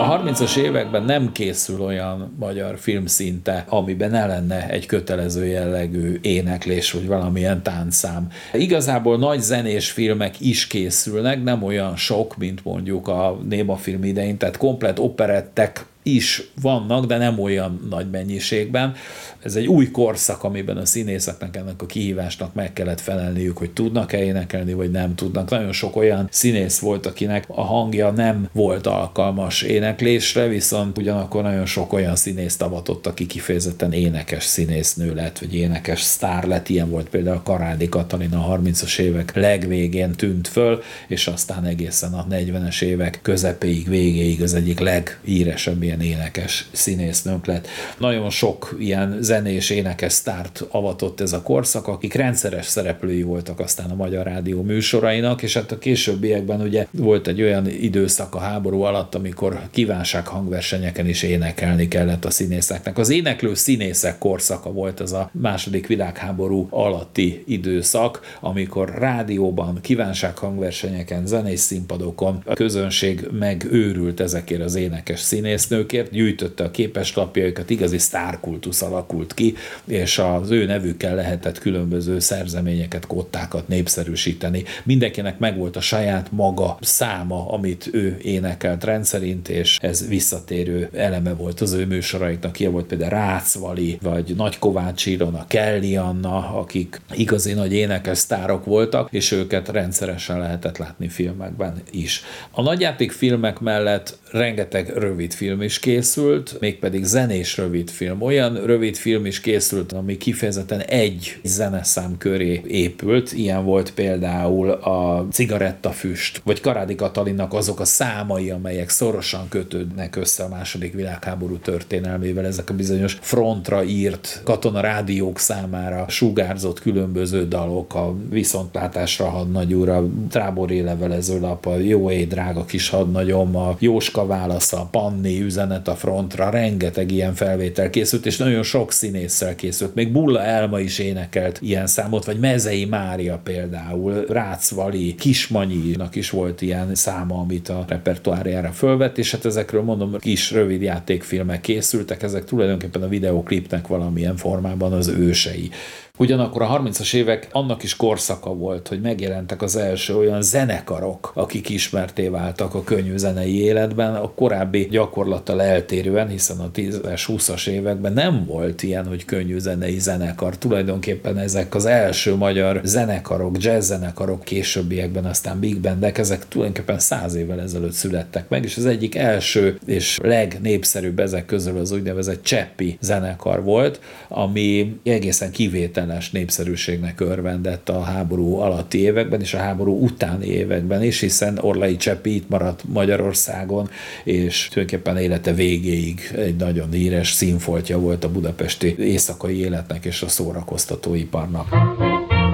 a 30-as években nem készül olyan magyar film szinte, amiben ne lenne egy kötelező jellegű éneklés, vagy valamilyen táncszám. Igazából nagy zenés filmek is készülnek, nem olyan sok, mint mondjuk a némafilm idején, tehát komplett operettek is vannak, de nem olyan nagy mennyiségben. Ez egy új korszak, amiben a színészeknek ennek a kihívásnak meg kellett felelniük, hogy tudnak-e énekelni, vagy nem tudnak. Nagyon sok olyan színész volt, akinek a hangja nem volt alkalmas éneklésre, viszont ugyanakkor nagyon sok olyan színészt avatott, aki kifejezetten énekes színésznő lett, vagy énekes sztár lett. Ilyen volt például Karádi Katalin a 30-as évek legvégén tűnt föl, és aztán egészen a 40-es évek közepéig, végéig az egyik leghíresebb ilyen énekes színésznőnk lett. Nagyon sok ilyen zenés énekes sztárt avatott ez a korszak, akik rendszeres szereplői voltak aztán a Magyar Rádió műsorainak, és hát a későbbiekben ugye volt egy olyan időszak a háború alatt, amikor kívánsághangversenyeken is énekelni kellett a színészeknek. Az éneklő színészek korszaka volt ez a második világháború alatti időszak, amikor rádióban, kívánsághangversenyeken, zenés színpadokon a közönség megőrült ezekért az énekes színésznőkért, gyűjtötte a képeslapjaikat, igazi sztárkultusz alakult ki, és az ő nevükkel lehetett különböző szerzeményeket, kottákat népszerűsíteni. Mindenkinek megvolt a saját maga száma, amit ő énekelt rendszerint, és ez visszatérő eleme volt az ő műsoraiknak. Ilyen volt például Rácz Vali, vagy Nagy Kovács Ilona, Kelly Anna, akik igazi nagy énekes sztárok voltak, és őket rendszeresen lehetett látni filmekben is. A nagyjátékfilmek mellett rengeteg rövidfilm is készült, mégpedig zenés rövidfilm. Olyan rövidfilm is készült, ami kifejezetten egy zeneszám köré épült. Ilyen volt például a Cigarettafüst, vagy Karádi Katalinnak azok a számai, amelyek szorosan kötődnek össze a második világháború történelmével. Ezek a bizonyos frontra írt katonarádiók számára sugárzott különböző dalok, a Viszontlátásra hadnagyúr, a Trábori levelezőlap, a Jó éj drága kis hadnagyom, a Jóska válasza, a Panni üzenet a frontra, rengeteg ilyen felvétel készült, és nagyon sok színésszel készült. Még Bulla Elma is énekelt ilyen számot, vagy Mezei Mária például, Rácz Vali, Kismanyinak is volt ilyen száma, amit a repertoárjára fölvett, és hát ezekről mondom, kis rövid játékfilmek készültek, ezek tulajdonképpen a videoklipnek valamilyen formában az ősei. Ugyanakkor a 30-as évek annak is korszaka volt, hogy megjelentek az első olyan zenekarok, akik ismertté váltak a könnyű zenei életben, a korábbi gyakorlattal eltérően, hiszen a 10-es, 20-as években nem volt ilyen, hogy könnyű zenei zenekar. Tulajdonképpen ezek az első magyar zenekarok, jazz zenekarok, későbbiekben aztán big bandek, ezek tulajdonképpen 100 évvel ezelőtt születtek meg, és az egyik első és legnépszerűbb ezek közül az úgynevezett Cseppi zenekar volt, ami egészen kivételes népszerűségnek örvendett a háború alatti években és a háború utáni években is, hiszen Orlai Cseppi itt maradt Magyarországon, és tulajdonképpen élete végéig egy nagyon híres színfoltja volt a budapesti éjszakai életnek és a szórakoztatóiparnak.